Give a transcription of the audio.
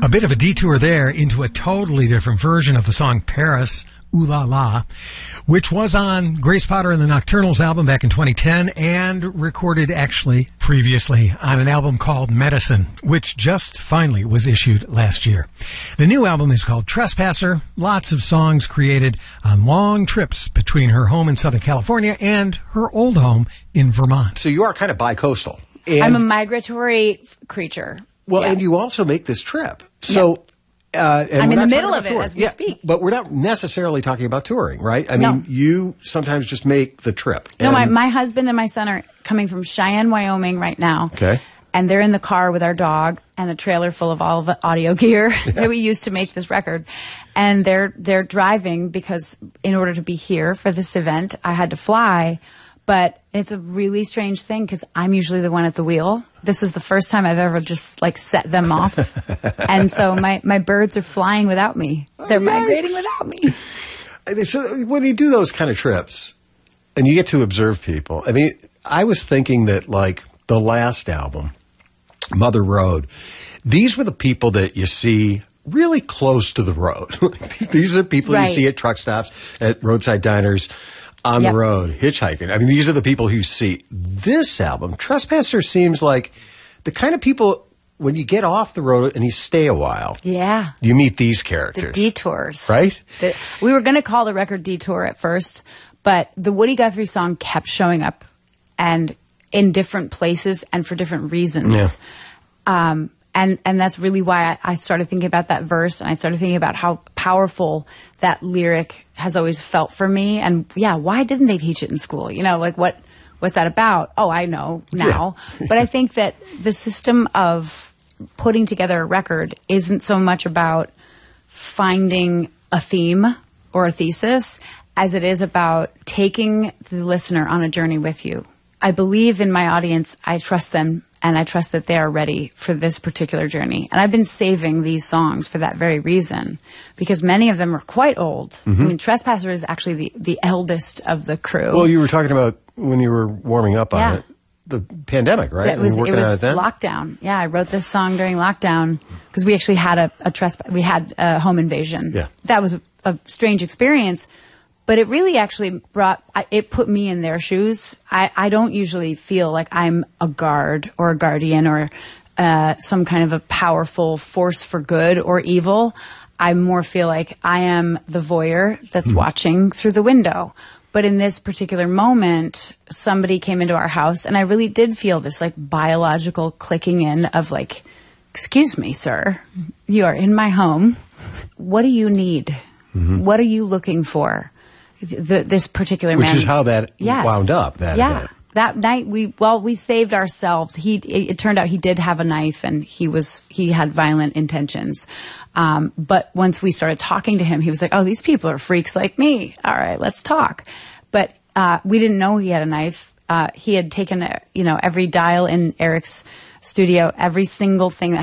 A bit of a detour there into a totally different version of the song Paris, Ooh La La, which was on Grace Potter and the Nocturnals album back in 2010 and recorded actually previously on an album called Medicine, which just finally was issued last year. The new album is called Trespasser, lots of songs created on long trips between her home in Southern California and her old home in Vermont. So you are kind of bi-coastal. I'm a migratory creature. Well, and you also make this trip. So I'm in the middle of it as we speak. But we're not necessarily talking about touring, right? I mean, you sometimes just make the trip. No, my husband and my son are coming from Cheyenne, Wyoming right now. Okay. And they're in the car with our dog and the trailer full of all of the audio gear that we used to make this record. And they're driving because in order to be here for this event, I had to fly. But it's a really strange thing because I'm usually the one at the wheel. This is the first time I've ever just like set them off. And so my birds are flying without me. They're migrating without me. So when you do those kind of trips and you get to observe people, I mean, I was thinking that like the last album, Mother Road, these were the people that you see really close to the road. These are people you see at truck stops, at roadside diners, on the road, hitchhiking. I mean, these are the people who see. This album, Trespasser, seems like the kind of people, when you get off the road and you stay a while, you meet these characters. The detours. Right? We were going to call the record Detour at first, but the Woody Guthrie song kept showing up and in different places and for different reasons. Yeah. And that's really why I started thinking about that verse, and I started thinking about how powerful that lyric has always felt for me. And why didn't they teach it in school? You know, like what's that about? Oh, I know now. Yeah. But I think that the system of putting together a record isn't so much about finding a theme or a thesis as it is about taking the listener on a journey with you. I believe in my audience. I trust them. And I trust that they are ready for this particular journey. And I've been saving these songs for that very reason, because many of them are quite old. Mm-hmm. I mean, Trespasser is actually the eldest of the crew. Well, you were talking about when you were warming up on it, the pandemic, right? It was lockdown. Yeah, I wrote this song during lockdown because we actually had we had a home invasion. Yeah. That was a strange experience. But it really actually put me in their shoes. I don't usually feel like I'm a guard or a guardian or some kind of a powerful force for good or evil. I more feel like I am the voyeur that's watching through the window. But in this particular moment, somebody came into our house and I really did feel this like biological clicking in of like, excuse me, sir, you are in my home. What do you need? Mm-hmm. What are you looking for? This particular man, which is how that wound up. That night we saved ourselves. It turned out he did have a knife and he had violent intentions. But once we started talking to him, he was like, "Oh, these people are freaks like me. All right, let's talk." But we didn't know he had a knife. He had taken every dial in Eric's studio, every single thing that